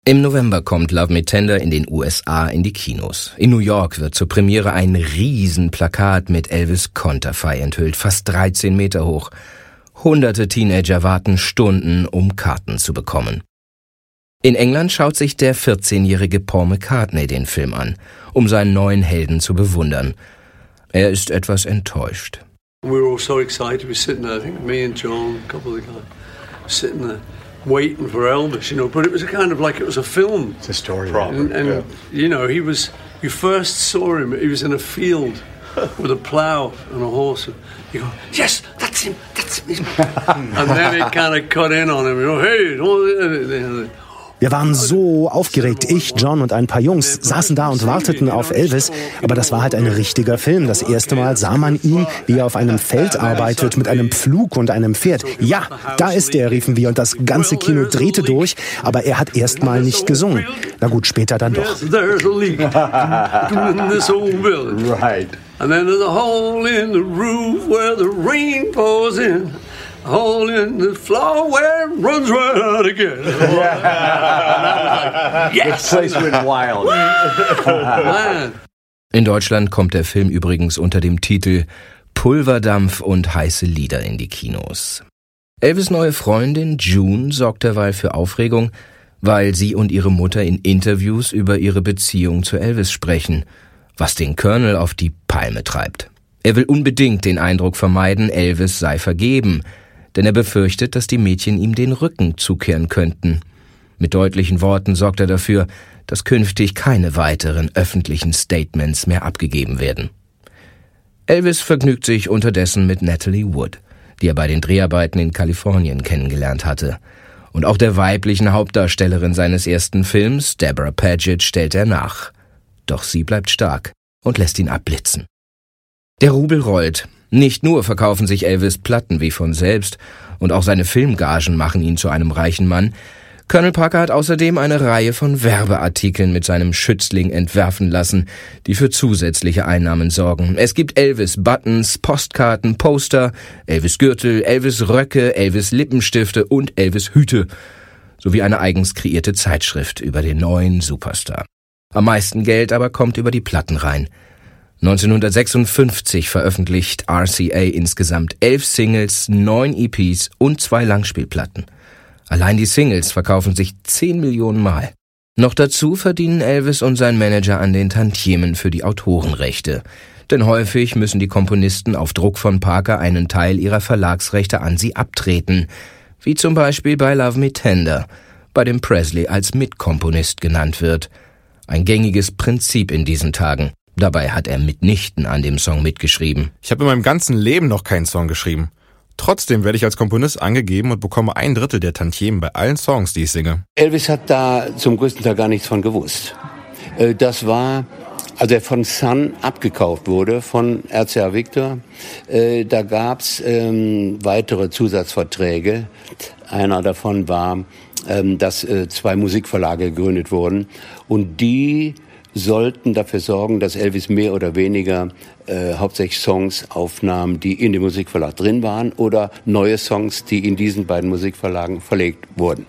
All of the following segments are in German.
Im November kommt Love Me Tender in den USA in die Kinos. In New York wird zur Premiere ein Riesenplakat mit Elvis Konterfei enthüllt, fast 13 Meter hoch. Hunderte Teenager warten Stunden, um Karten zu bekommen. In England schaut sich der 14-jährige Paul McCartney den Film an, um seinen neuen Helden zu bewundern. Er ist etwas enttäuscht. We were all so excited. We were sitting there, I think me and John, a couple of the guys, sitting there waiting for Elvis, but it was kind of like it was a film. It's a story. And you first saw him, he was in a field with a plough and a horse. And you go, yes, that's him. And then it kind of cut in on him, hey, Wir waren so aufgeregt. Ich, John und ein paar Jungs saßen da und warteten auf Elvis. Aber das war halt ein richtiger Film. Das erste Mal sah man ihn, wie er auf einem Feld arbeitet mit einem Pflug und einem Pferd. Ja, da ist er, riefen wir. Und das ganze Kino drehte durch. Aber er hat erst mal nicht gesungen. Na gut, später dann doch. Right. And then there's a hole in the roof where the rain pours in. A hole in the floor where it runs right out again. Yes! The place went wild. Man. In Deutschland kommt der Film übrigens unter dem Titel Pulverdampf und heiße Lieder in die Kinos. Elvis' neue Freundin June sorgt derweil für Aufregung, weil sie und ihre Mutter in Interviews über ihre Beziehung zu Elvis sprechen, was den Colonel auf die Palme treibt. Er will unbedingt den Eindruck vermeiden, Elvis sei vergeben, denn er befürchtet, dass die Mädchen ihm den Rücken zukehren könnten. Mit deutlichen Worten sorgt er dafür, dass künftig keine weiteren öffentlichen Statements mehr abgegeben werden. Elvis vergnügt sich unterdessen mit Natalie Wood, die er bei den Dreharbeiten in Kalifornien kennengelernt hatte. Und auch der weiblichen Hauptdarstellerin seines ersten Films, Deborah Paget, stellt er nach. Doch sie bleibt stark und lässt ihn abblitzen. Der Rubel rollt. Nicht nur verkaufen sich Elvis Platten wie von selbst, und auch seine Filmgagen machen ihn zu einem reichen Mann. Colonel Parker hat außerdem eine Reihe von Werbeartikeln mit seinem Schützling entwerfen lassen, die für zusätzliche Einnahmen sorgen. Es gibt Elvis-Buttons, Postkarten, Poster, Elvis-Gürtel, Elvis-Röcke, Elvis-Lippenstifte und Elvis-Hüte, sowie eine eigens kreierte Zeitschrift über den neuen Superstar. Am meisten Geld aber kommt über die Platten rein. 1956 veröffentlicht RCA insgesamt 11 Singles, 9 EPs und 2 Langspielplatten. Allein die Singles verkaufen sich 10 Millionen Mal. Noch dazu verdienen Elvis und sein Manager an den Tantiemen für die Autorenrechte. Denn häufig müssen die Komponisten auf Druck von Parker einen Teil ihrer Verlagsrechte an sie abtreten. Wie zum Beispiel bei Love Me Tender, bei dem Presley als Mitkomponist genannt wird. Ein gängiges Prinzip in diesen Tagen. Dabei hat er mitnichten an dem Song mitgeschrieben. Ich habe in meinem ganzen Leben noch keinen Song geschrieben. Trotzdem werde ich als Komponist angegeben und bekomme 1/3 der Tantiemen bei allen Songs, die ich singe. Elvis hat da zum größten Teil gar nichts von gewusst. Das war, als er von Sun abgekauft wurde, von RCA Victor. Da gab's weitere Zusatzverträge. Einer davon war, dass 2 Musikverlage gegründet wurden. Und die sollten dafür sorgen, dass Elvis mehr oder weniger hauptsächlich Songs aufnahm, die in dem Musikverlag drin waren, oder neue Songs, die in diesen beiden Musikverlagen verlegt wurden.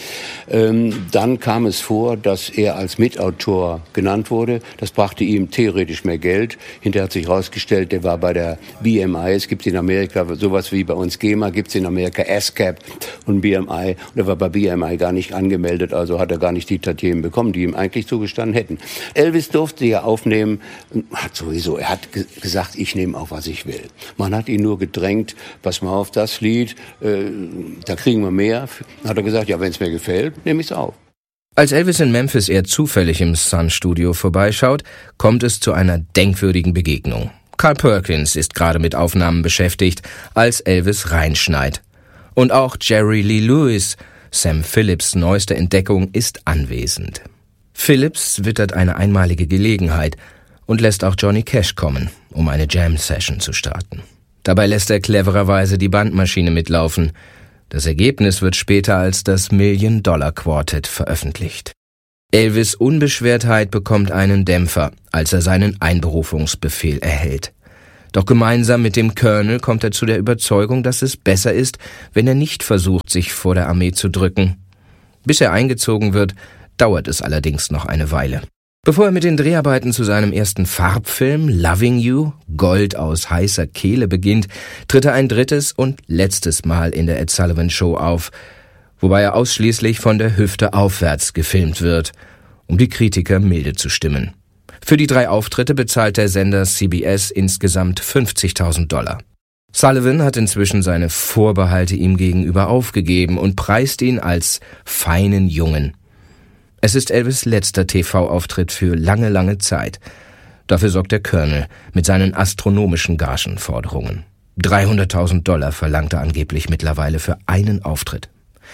Dann kam es vor, dass er als Mitautor genannt wurde. Das brachte ihm theoretisch mehr Geld. Hinterher hat sich herausgestellt, der war bei der BMI. Es gibt in Amerika sowas wie bei uns GEMA, gibt es in Amerika ASCAP und BMI. Und er war bei BMI gar nicht angemeldet, also hat er gar nicht die Tantiemen bekommen, die ihm eigentlich zugestanden hätten. Elvis durfte ja aufnehmen, er hat gesagt, ich nehme auf, was ich will. Man hat ihn nur gedrängt, pass mal auf, das Lied, da kriegen wir mehr. Dann hat er gesagt, ja, wenn es mir gefällt, nehme ich's auf. Als Elvis in Memphis eher zufällig im Sun-Studio vorbeischaut, kommt es zu einer denkwürdigen Begegnung. Carl Perkins ist gerade mit Aufnahmen beschäftigt, als Elvis reinschneit. Und auch Jerry Lee Lewis, Sam Phillips' neueste Entdeckung, ist anwesend. Phillips wittert eine einmalige Gelegenheit und lässt auch Johnny Cash kommen, um eine Jam-Session zu starten. Dabei lässt er clevererweise die Bandmaschine mitlaufen. Das Ergebnis wird später als das Million-Dollar-Quartett veröffentlicht. Elvis' Unbeschwertheit bekommt einen Dämpfer, als er seinen Einberufungsbefehl erhält. Doch gemeinsam mit dem Colonel kommt er zu der Überzeugung, dass es besser ist, wenn er nicht versucht, sich vor der Armee zu drücken. Bis er eingezogen wird, dauert es allerdings noch eine Weile. Bevor er mit den Dreharbeiten zu seinem ersten Farbfilm Loving You, Gold aus heißer Kehle, beginnt, tritt er ein drittes und letztes Mal in der Ed Sullivan Show auf, wobei er ausschließlich von der Hüfte aufwärts gefilmt wird, um die Kritiker milde zu stimmen. Für die 3 Auftritte bezahlt der Sender CBS insgesamt $50.000. Sullivan hat inzwischen seine Vorbehalte ihm gegenüber aufgegeben und preist ihn als feinen Jungen. Es ist Elvis' letzter TV-Auftritt für lange, lange Zeit. Dafür sorgt der Colonel mit seinen astronomischen Gagenforderungen. $300.000 verlangt er angeblich mittlerweile für einen Auftritt.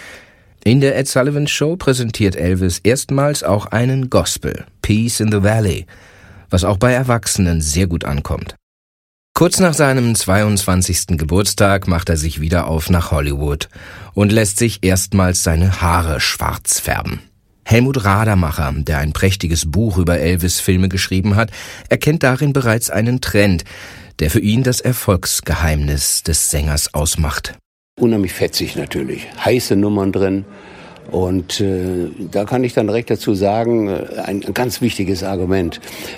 In der Ed Sullivan Show präsentiert Elvis erstmals auch einen Gospel, Peace in the Valley, was auch bei Erwachsenen sehr gut ankommt. Kurz nach seinem 22. Geburtstag macht er sich wieder auf nach Hollywood und lässt sich erstmals seine Haare schwarz färben. Helmut Radermacher, der ein prächtiges Buch über Elvis-Filme geschrieben hat, erkennt darin bereits einen Trend, der für ihn das Erfolgsgeheimnis des Sängers ausmacht. Unheimlich fetzig natürlich, heiße Nummern drin. Und da kann ich dann direkt dazu sagen, ein ganz wichtiges Argument.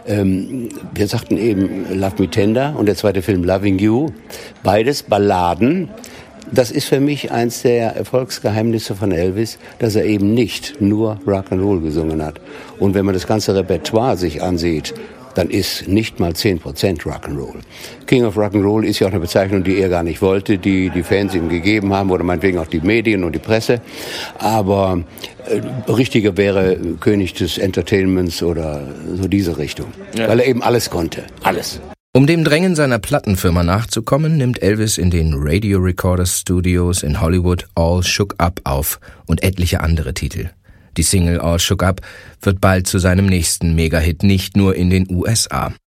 Wir sagten eben Love Me Tender und der zweite Film Loving You, beides Balladen. Das ist für mich eins der Erfolgsgeheimnisse von Elvis, dass er eben nicht nur Rock'n'Roll gesungen hat. Und wenn man das ganze Repertoire sich ansieht, dann ist nicht mal 10% Rock'n'Roll. King of Rock'n'Roll ist ja auch eine Bezeichnung, die er gar nicht wollte, die Fans ihm gegeben haben oder meinetwegen auch die Medien und die Presse. Aber richtiger wäre König des Entertainments oder so diese Richtung. Ja. Weil er eben alles konnte. Alles. Um dem Drängen seiner Plattenfirma nachzukommen, nimmt Elvis in den Radio Recorder Studios in Hollywood All Shook Up auf und etliche andere Titel. Die Single All Shook Up wird bald zu seinem nächsten Megahit nicht nur in den USA.